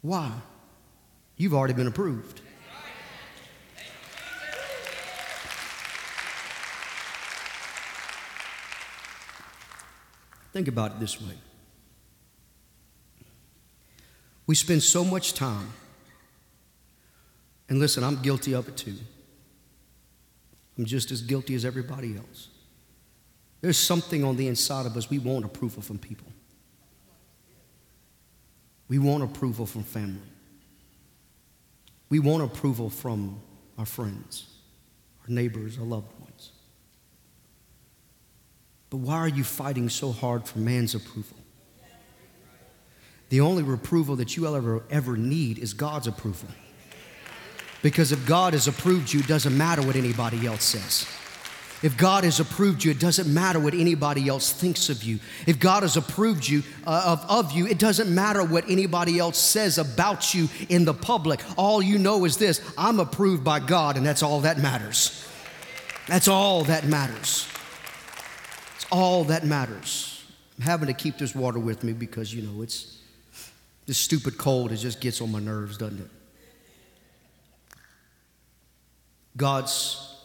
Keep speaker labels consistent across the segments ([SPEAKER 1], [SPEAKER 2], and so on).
[SPEAKER 1] Why? You've already been approved. Think about it this way. We spend so much time, and listen, I'm guilty of it too. I'm just as guilty as everybody else. There's something on the inside of us we want approval from people. We want approval from family. We want approval from our friends, our neighbors, our loved ones. But why are you fighting so hard for man's approval? The only approval that you ever need is God's approval. Because if God has approved you, it doesn't matter what anybody else says. If God has approved you, it doesn't matter what anybody else thinks of you. If God has approved you of you, it doesn't matter what anybody else says about you in the public. All you know is this: I'm approved by God, and that's all that matters. That's all that matters. It's all that matters. I'm having to keep this water with me because, it's this stupid cold. It just gets on my nerves, doesn't it? God's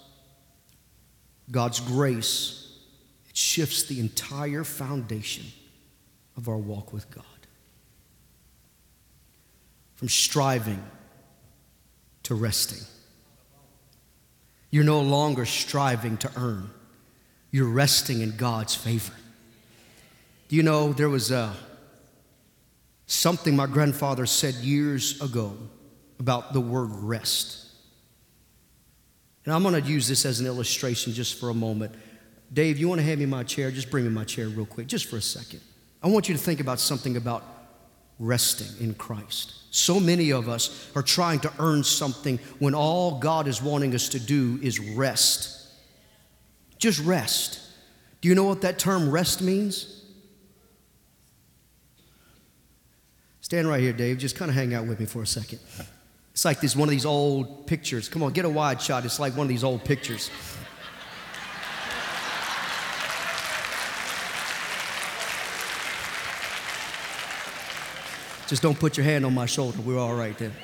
[SPEAKER 1] grace, it shifts the entire foundation of our walk with God. From striving to resting. You're no longer striving to earn. You're resting in God's favor. Do you know there was something my grandfather said years ago about the word rest? And I'm going to use this as an illustration just for a moment. Dave, you want to hand me my chair? Just bring me my chair real quick, just for a second. I want you to think about something about resting in Christ. So many of us are trying to earn something when all God is wanting us to do is rest. Just rest. Do you know what that term rest means? Stand right here, Dave. Just kind of hang out with me for a second. It's like one of these old pictures. Come on, get a wide shot. It's like one of these old pictures. Just don't put your hand on my shoulder. We're all right then.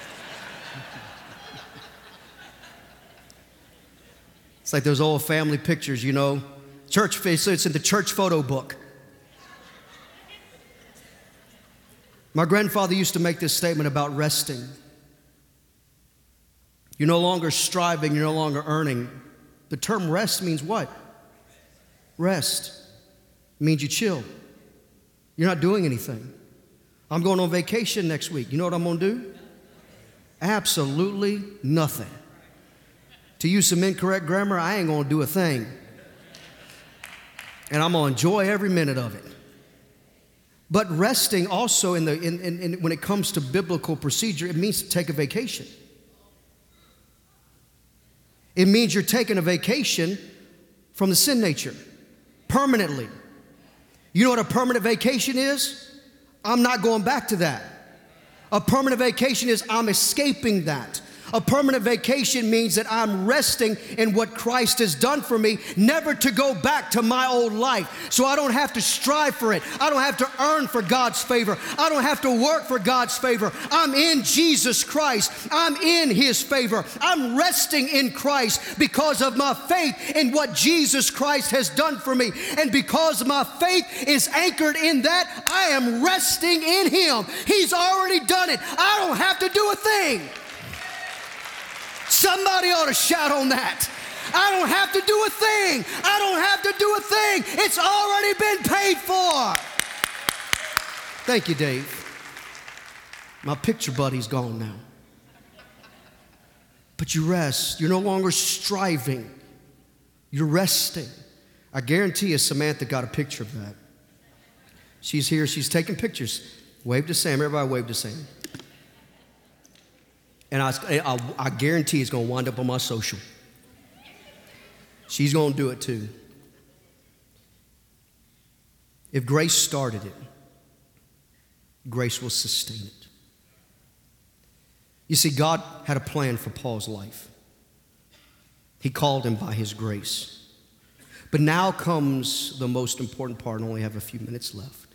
[SPEAKER 1] It's like those old family pictures, Church face, it's in the church photo book. My grandfather used to make this statement about resting. You're no longer striving, you're no longer earning. The term rest means what? Rest. It means you chill. You're not doing anything. I'm going on vacation next week. You know what I'm going to do? Absolutely nothing. To use some incorrect grammar, I ain't going to do a thing. And I'm going to enjoy every minute of it. But resting also, when it comes to biblical procedure, it means to take a vacation. It means you're taking a vacation from the sin nature, permanently. You know what a permanent vacation is? I'm not going back to that. A permanent vacation is I'm escaping that. A permanent vacation means that I'm resting in what Christ has done for me, never to go back to my old life. So I don't have to strive for it. I don't have to earn for God's favor. I don't have to work for God's favor. I'm in Jesus Christ. I'm in His favor. I'm resting in Christ because of my faith in what Jesus Christ has done for me. And because my faith is anchored in that, I am resting in Him. He's already done it. I don't have to do a thing. Somebody ought to shout on that. I don't have to do a thing. I don't have to do a thing. It's already been paid for. Thank you, Dave. My picture buddy's gone now. But you rest. You're no longer striving. You're resting. I guarantee you Samantha got a picture of that. She's here. She's taking pictures. Wave to Sam. Everybody wave to Sam. And I guarantee it's going to wind up on my social. She's going to do it too. If grace started it, grace will sustain it. You see, God had a plan for Paul's life. He called him by His grace. But now comes the most important part. I only have a few minutes left.